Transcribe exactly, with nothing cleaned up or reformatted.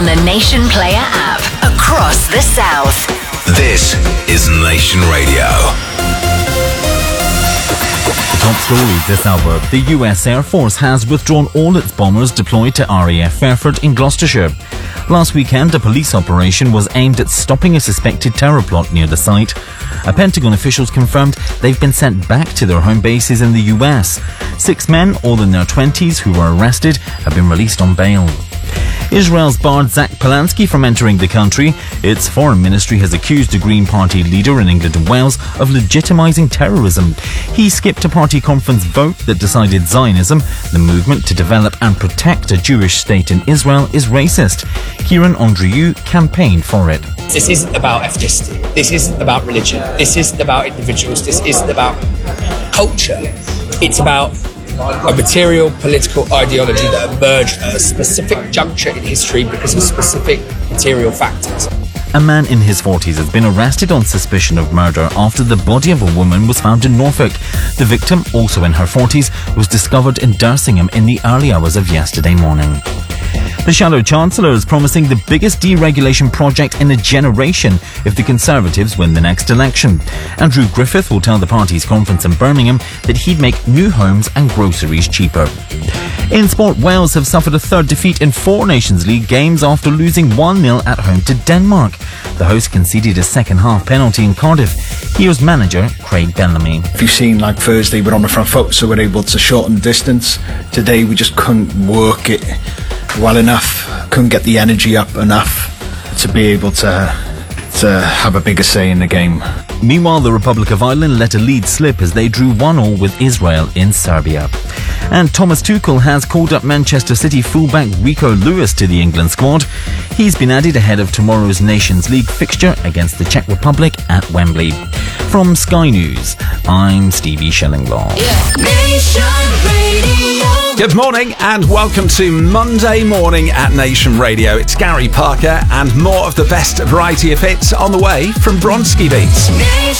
on the Nation Player app across the South. This is Nation Radio. Top stories this hour. The U S Air Force has withdrawn all its bombers deployed to R A F Fairford in Gloucestershire. Last weekend, a police operation was aimed at stopping a suspected terror plot near the site. A Pentagon officials confirmed they've been sent back to their home bases in the U S. Six men, all in their twenties, who were arrested, have been released on bail. Israel's barred Zach Polanski from entering the country. Its foreign ministry has accused the Green Party leader in England and Wales of legitimising terrorism. He skipped a party conference vote that decided Zionism, the movement to develop and protect a Jewish state in Israel, is racist. Kieran Andrieu campaigned for it. This isn't about ethnicity. This isn't about religion. This isn't about individuals. This isn't about culture. It's about a material political ideology that emerged at a specific juncture in history because of specific material factors. A man in his forties has been arrested on suspicion of murder after the body of a woman was found in Norfolk. The victim, also in her forties, was discovered in Dersingham in the early hours of yesterday morning. The Shadow Chancellor is promising the biggest deregulation project in a generation if the Conservatives win the next election. Andrew Griffith will tell the party's conference in Birmingham that he'd make new homes and groceries cheaper. In sport, Wales have suffered a third defeat in four Nations League games after losing one nil at home to Denmark. The hosts conceded a second-half penalty in Cardiff. Here's manager Craig Bellamy. If you've seen, like Thursday, we're on the front foot, so we're able to shorten distance. Today, we just couldn't work it well enough, couldn't get the energy up enough to be able to to have a bigger say in the game. Meanwhile, the Republic of Ireland let a lead slip as they drew one all with Israel in Serbia. And Thomas Tuchel has called up Manchester City fullback Rico Lewis to the England squad. He's been added ahead of tomorrow's Nations League fixture against the Czech Republic at Wembley. From Sky News, I'm Stevie Shillinglaw. Yeah. Nation Radio. Good morning and welcome to Monday morning at Nation Radio. It's Gary Parker and more of the best variety of hits on the way from Bronski Beats. Nation.